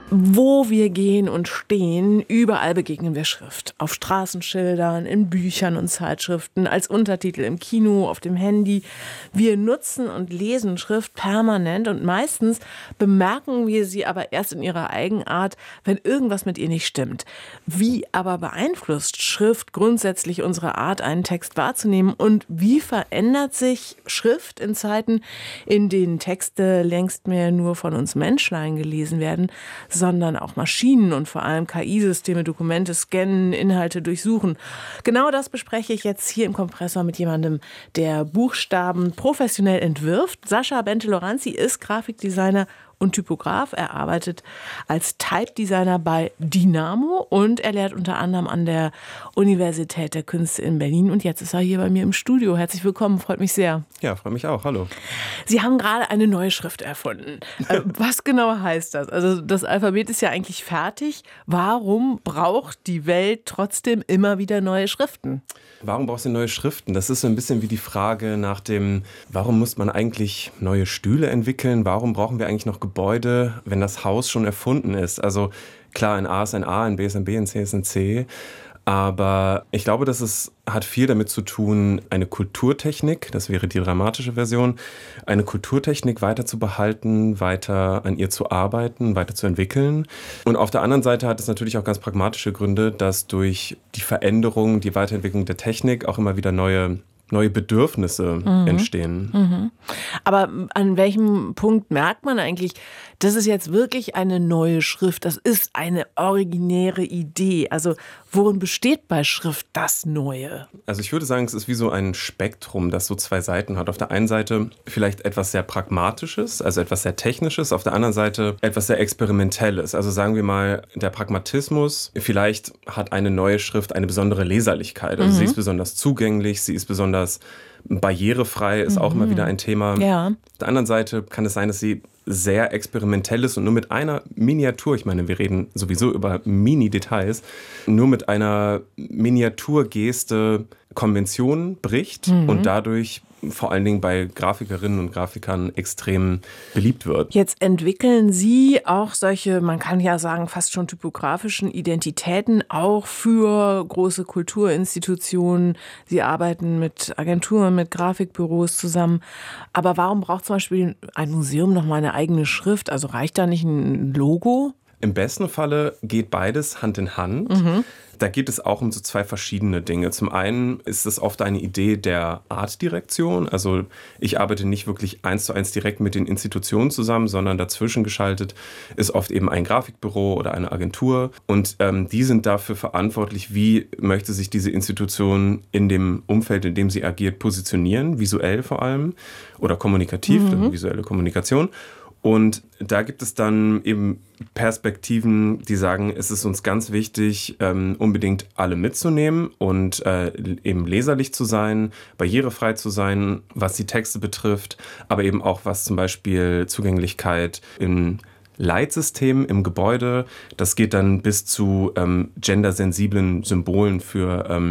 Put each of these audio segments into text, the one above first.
Wo wir gehen und stehen, überall begegnen wir Schrift. Auf Straßenschildern, in Büchern und Zeitschriften, als Untertitel im Kino, auf dem Handy. Wir nutzen und lesen Schrift permanent und meistens bemerken wir sie aber erst in ihrer Eigenart, wenn irgendwas mit ihr nicht stimmt. Wie aber beeinflusst Schrift grundsätzlich unsere Art, einen Text wahrzunehmen? Und wie verändert sich Schrift in Zeiten, in denen Texte längst mehr nur von uns Menschlein gelesen werden, sondern auch Maschinen und vor allem KI-Systeme Dokumente scannen, Inhalte durchsuchen. Genau das bespreche ich jetzt hier im Kompressor mit jemandem, der Buchstaben professionell entwirft. Sascha Bente-Loranzi ist Grafikdesigner und Typograf. Er arbeitet als Type-Designer bei Dynamo und er lehrt unter anderem an der Universität der Künste in Berlin. Und jetzt ist er hier bei mir im Studio. Herzlich willkommen, freut mich sehr. Ja, freut mich auch. Hallo. Sie haben gerade eine neue Schrift erfunden. Was genau heißt das? Also das Alphabet ist ja eigentlich fertig. Warum braucht die Welt trotzdem immer wieder neue Schriften? Warum brauchst du neue Schriften? Das ist so ein bisschen wie die Frage nach dem, warum muss man eigentlich neue Stühle entwickeln? Warum brauchen wir eigentlich noch Gebäude, wenn das Haus schon erfunden ist? Also klar, ein A ist ein A, ein B ist ein B, ein C ist ein C. Aber ich glaube, hat viel damit zu tun, eine Kulturtechnik, das wäre die dramatische Version, eine Kulturtechnik weiter zu behalten, weiter an ihr zu arbeiten, weiter zu entwickeln. Und auf der anderen Seite hat es natürlich auch ganz pragmatische Gründe, dass durch die Veränderung, die Weiterentwicklung der Technik auch immer wieder neue Bedürfnisse entstehen. Aber an welchem Punkt merkt man eigentlich, das ist jetzt wirklich eine neue Schrift, das ist eine originäre Idee? Also worin besteht bei Schrift das Neue? Also ich würde sagen, es ist wie so ein Spektrum, das so zwei Seiten hat. Auf der einen Seite vielleicht etwas sehr Pragmatisches, also etwas sehr Technisches, auf der anderen Seite etwas sehr Experimentelles. Also sagen wir mal, der Pragmatismus, vielleicht hat eine neue Schrift eine besondere Leserlichkeit. Also sie ist besonders zugänglich, sie ist besonders barrierefrei, ist auch immer wieder ein Thema. Ja. Auf der anderen Seite kann es sein, dass sie sehr experimentell ist und nur mit einer Miniatur, ich meine, wir reden sowieso über Mini-Details, nur mit einer Miniaturgeste Konventionen bricht und dadurch vor allen Dingen bei Grafikerinnen und Grafikern extrem beliebt wird. Jetzt entwickeln Sie auch solche, man kann ja sagen, fast schon typografischen Identitäten auch für große Kulturinstitutionen. Sie arbeiten mit Agenturen, mit Grafikbüros zusammen. Aber warum braucht zum Beispiel ein Museum noch mal eine eigene Schrift? Also reicht da nicht ein Logo? Im besten Falle geht beides Hand in Hand. Da geht es auch um so zwei verschiedene Dinge. Zum einen ist es oft eine Idee der Artdirektion. Also ich arbeite nicht wirklich 1:1 direkt mit den Institutionen zusammen, sondern dazwischen geschaltet ist oft eben ein Grafikbüro oder eine Agentur. Und die sind dafür verantwortlich, wie möchte sich diese Institution in dem Umfeld, in dem sie agiert, positionieren, visuell vor allem oder kommunikativ, visuelle Kommunikation. Und da gibt es dann eben Perspektiven, die sagen, es ist uns ganz wichtig, unbedingt alle mitzunehmen und eben leserlich zu sein, barrierefrei zu sein, was die Texte betrifft, aber eben auch was zum Beispiel Zugänglichkeit im Leitsystem im Gebäude, das geht dann bis zu gendersensiblen Symbolen für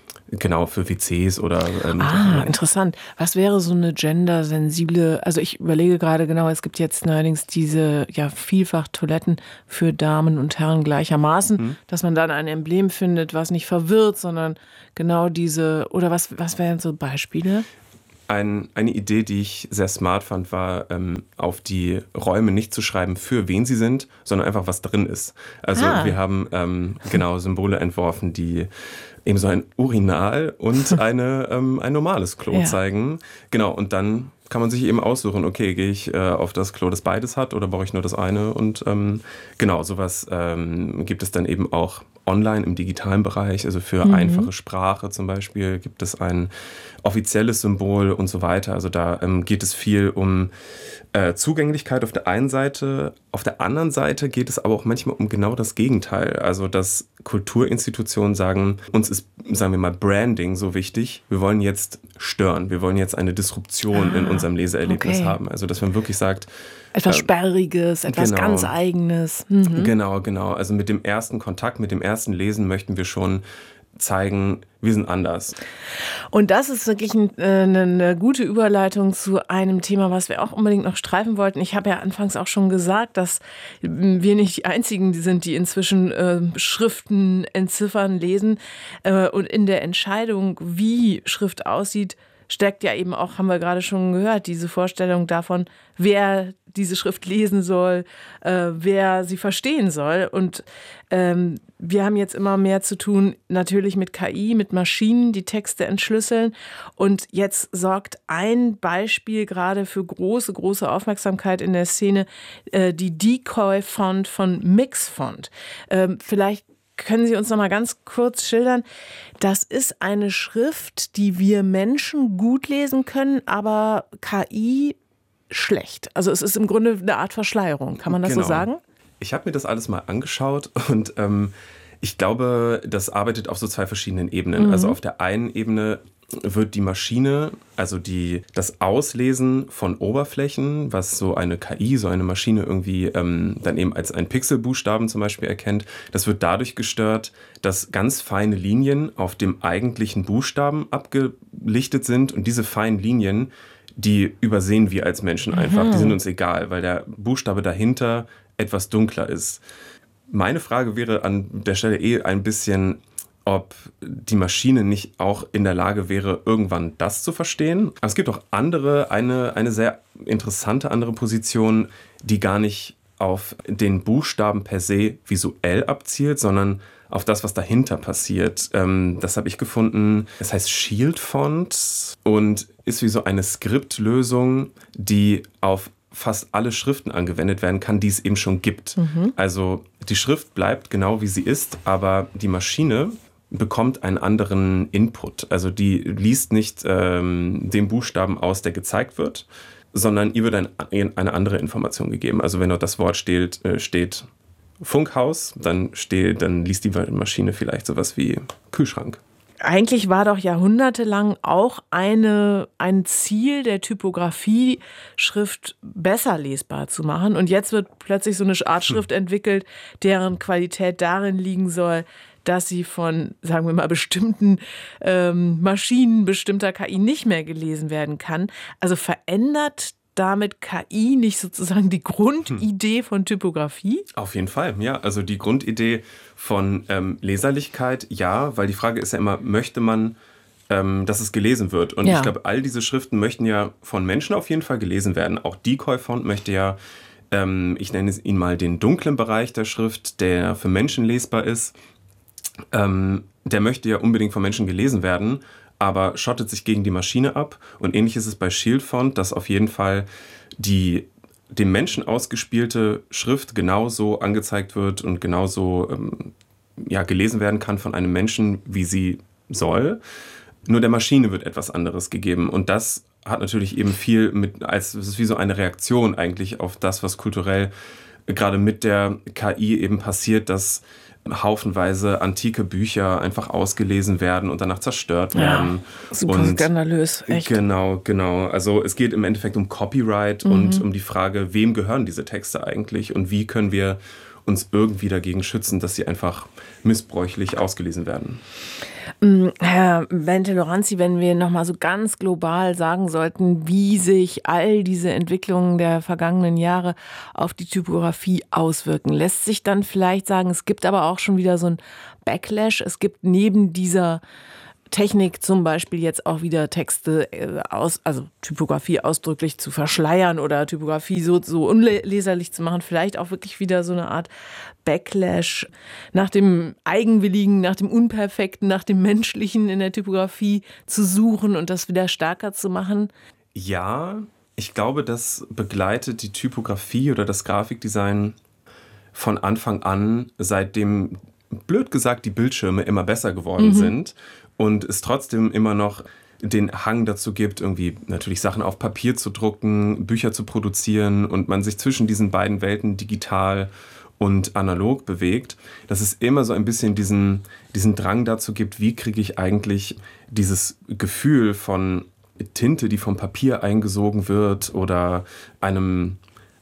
WCs oder... Interessant. Was wäre so eine gendersensible, also ich überlege gerade genau, es gibt jetzt neuerdings diese vielfach Toiletten für Damen und Herren gleichermaßen, dass man dann ein Emblem findet, was nicht verwirrt, sondern genau diese, oder was wären so Beispiele? Eine Idee, die ich sehr smart fand, war, auf die Räume nicht zu schreiben, für wen sie sind, sondern einfach, was drin ist. Also wir haben Symbole entworfen, die eben so ein Urinal und ein normales Klo zeigen. Genau, und dann kann man sich eben aussuchen, okay, gehe ich auf das Klo, das beides hat, oder brauche ich nur das eine? Und sowas gibt es dann eben auch online im digitalen Bereich, also für einfache Sprache zum Beispiel gibt es ein offizielles Symbol und so weiter. Also da geht es viel um Zugänglichkeit auf der einen Seite. Auf der anderen Seite geht es aber auch manchmal um genau das Gegenteil. Also dass Kulturinstitutionen sagen, uns ist, sagen wir mal, Branding so wichtig. Wir wollen jetzt stören. Wir wollen jetzt eine Disruption in unserem Leseerlebnis haben. Also dass man wirklich sagt, etwas Sperriges, etwas ganz Eigenes. Genau. Also mit dem ersten Kontakt, mit dem ersten Lesen möchten wir schon zeigen, wir sind anders. Und das ist wirklich eine gute Überleitung zu einem Thema, was wir auch unbedingt noch streifen wollten. Ich habe ja anfangs auch schon gesagt, dass wir nicht die Einzigen sind, die inzwischen Schriften entziffern, lesen. Und in der Entscheidung, wie Schrift aussieht, steckt ja eben auch, haben wir gerade schon gehört, diese Vorstellung davon, wer diese Schrift lesen soll, wer sie verstehen soll. Und wir haben jetzt immer mehr zu tun, natürlich mit KI, mit Maschinen, die Texte entschlüsseln. Und jetzt sorgt ein Beispiel gerade für große, große Aufmerksamkeit in der Szene, die Decoy-Font von Mixfont. Vielleicht können Sie uns noch mal ganz kurz schildern? Das ist eine Schrift, die wir Menschen gut lesen können, aber KI schlecht. Also es ist im Grunde eine Art Verschleierung. Kann man das so sagen? Ich habe mir das alles mal angeschaut und ich glaube, das arbeitet auf so zwei verschiedenen Ebenen. Also auf der einen Ebene wird die Maschine, also das Auslesen von Oberflächen, was so eine KI, so eine Maschine irgendwie dann eben als ein Pixelbuchstaben zum Beispiel erkennt, das wird dadurch gestört, dass ganz feine Linien auf dem eigentlichen Buchstaben abgelichtet sind und diese feinen Linien, die übersehen wir als Menschen einfach, die sind uns egal, weil der Buchstabe dahinter etwas dunkler ist. Meine Frage wäre an der Stelle ein bisschen, ob die Maschine nicht auch in der Lage wäre, irgendwann das zu verstehen. Aber es gibt auch eine sehr interessante andere Position, die gar nicht auf den Buchstaben per se visuell abzielt, sondern auf das, was dahinter passiert. Das habe ich gefunden. Es heißt Shield Font und ist wie so eine Skriptlösung, die auf fast alle Schriften angewendet werden kann, die es eben schon gibt. Also die Schrift bleibt genau wie sie ist, aber die Maschine bekommt einen anderen Input. Also die liest nicht den Buchstaben aus, der gezeigt wird, sondern ihr wird eine andere Information gegeben. Also wenn dort das Wort steht Funkhaus, dann liest die Maschine vielleicht sowas wie Kühlschrank. Eigentlich war doch jahrhundertelang auch ein Ziel der Typografie, Schrift besser lesbar zu machen. Und jetzt wird plötzlich so eine Art Schrift entwickelt, deren Qualität darin liegen soll, dass sie von, sagen wir mal, bestimmten Maschinen, bestimmter KI nicht mehr gelesen werden kann. Also verändert damit KI nicht sozusagen die Grundidee von Typografie? Auf jeden Fall, ja. Also die Grundidee von Leserlichkeit, ja, weil die Frage ist ja immer, möchte man, dass es gelesen wird? Und ich glaube, all diese Schriften möchten ja von Menschen auf jeden Fall gelesen werden. Auch Decoy-Font möchte ja, ich nenne es ihn mal den dunklen Bereich der Schrift, der für Menschen lesbar ist. Der möchte ja unbedingt von Menschen gelesen werden, aber schottet sich gegen die Maschine ab. Und ähnlich ist es bei Shield Font, dass auf jeden Fall die dem Menschen ausgespielte Schrift genauso angezeigt wird und genauso gelesen werden kann von einem Menschen, wie sie soll. Nur der Maschine wird etwas anderes gegeben. Und das hat natürlich eben viel es ist wie so eine Reaktion eigentlich auf das, was kulturell gerade mit der KI eben passiert, dass haufenweise antike Bücher einfach ausgelesen werden und danach zerstört werden. Super skandalös, echt. Genau. Also es geht im Endeffekt um Copyright und um die Frage, wem gehören diese Texte eigentlich und wie können wir uns irgendwie dagegen schützen, dass sie einfach missbräuchlich ausgelesen werden. Herr Bente-Lorenzi, wenn wir nochmal so ganz global sagen sollten, wie sich all diese Entwicklungen der vergangenen Jahre auf die Typografie auswirken, lässt sich dann vielleicht sagen, es gibt aber auch schon wieder so ein Backlash. Es gibt neben dieser Technik zum Beispiel jetzt auch wieder Texte also Typografie ausdrücklich zu verschleiern oder Typografie so unleserlich zu machen, vielleicht auch wirklich wieder so eine Art Backlash nach dem Eigenwilligen, nach dem Unperfekten, nach dem Menschlichen in der Typografie zu suchen und das wieder stärker zu machen? Ja, ich glaube, das begleitet die Typografie oder das Grafikdesign von Anfang an, seitdem, blöd gesagt, die Bildschirme immer besser geworden sind. Und es trotzdem immer noch den Hang dazu gibt, irgendwie natürlich Sachen auf Papier zu drucken, Bücher zu produzieren und man sich zwischen diesen beiden Welten digital und analog bewegt, dass es immer so ein bisschen diesen Drang dazu gibt, wie kriege ich eigentlich dieses Gefühl von Tinte, die vom Papier eingesogen wird oder einem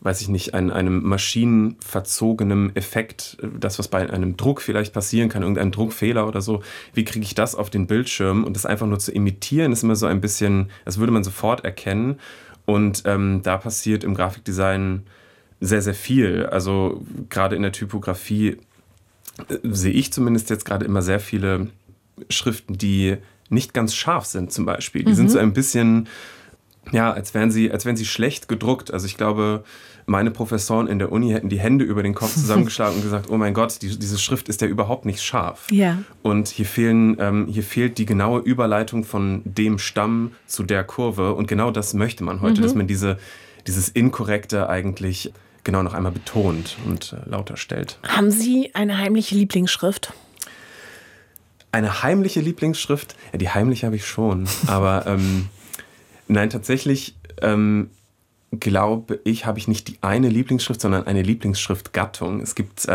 weiß ich nicht, einem maschinenverzogenen Effekt, das, was bei einem Druck vielleicht passieren kann, irgendein Druckfehler oder so, wie kriege ich das auf den Bildschirm? Und das einfach nur zu imitieren, ist immer so ein bisschen, das würde man sofort erkennen. Und da passiert im Grafikdesign sehr, sehr viel. Also gerade in der Typografie sehe ich zumindest jetzt gerade immer sehr viele Schriften, die nicht ganz scharf sind zum Beispiel. Die sind so ein bisschen, ja, als wären sie schlecht gedruckt. Also ich glaube, meine Professoren in der Uni hätten die Hände über den Kopf zusammengeschlagen und gesagt, oh mein Gott, diese Schrift ist ja überhaupt nicht scharf. Ja. Und hier fehlt die genaue Überleitung von dem Stamm zu der Kurve. Und genau das möchte man heute, dass man dieses Inkorrekte eigentlich genau noch einmal betont und lauter stellt. Haben Sie eine heimliche Lieblingsschrift? Eine heimliche Lieblingsschrift? Ja, die heimliche habe ich schon. Aber nein, tatsächlich glaube ich, habe ich nicht die eine Lieblingsschrift, sondern eine Lieblingsschriftgattung. Es gibt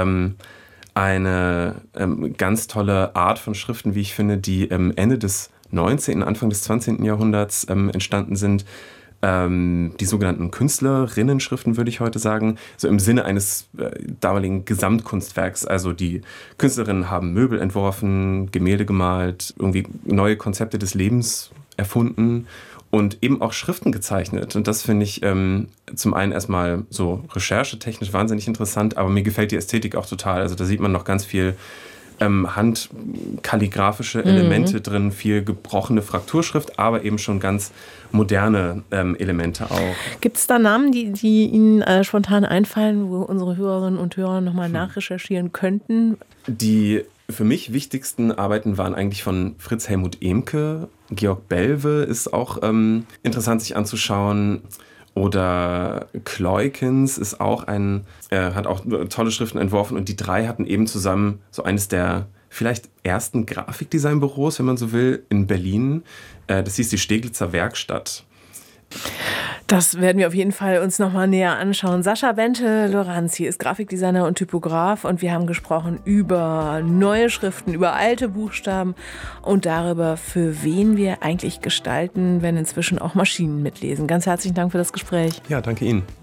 eine ganz tolle Art von Schriften, wie ich finde, die Ende des 19., Anfang des 20. Jahrhunderts entstanden sind. Die sogenannten Künstlerinnenschriften, würde ich heute sagen, so im Sinne eines damaligen Gesamtkunstwerks. Also die Künstlerinnen haben Möbel entworfen, Gemälde gemalt, irgendwie neue Konzepte des Lebens erfunden und eben auch Schriften gezeichnet. Und das finde ich zum einen erstmal so recherchetechnisch wahnsinnig interessant, aber mir gefällt die Ästhetik auch total. Also da sieht man noch ganz viel handkalligraphische Elemente drin, viel gebrochene Frakturschrift, aber eben schon ganz moderne Elemente auch. Gibt es da Namen, die Ihnen spontan einfallen, wo unsere Hörerinnen und Hörer nochmal nachrecherchieren könnten? Die für mich wichtigsten Arbeiten waren eigentlich von Fritz Helmut Ehmke. Georg Belve ist auch interessant sich anzuschauen. Oder Kleukens ist auch hat auch tolle Schriften entworfen und die drei hatten eben zusammen so eines der vielleicht ersten Grafikdesignbüros, wenn man so will, in Berlin. Das hieß die Steglitzer Werkstatt. Das werden wir auf jeden Fall uns nochmal näher anschauen. Sascha Bente-Loranzi ist Grafikdesigner und Typograf und wir haben gesprochen über neue Schriften, über alte Buchstaben und darüber, für wen wir eigentlich gestalten, wenn inzwischen auch Maschinen mitlesen. Ganz herzlichen Dank für das Gespräch. Ja, danke Ihnen.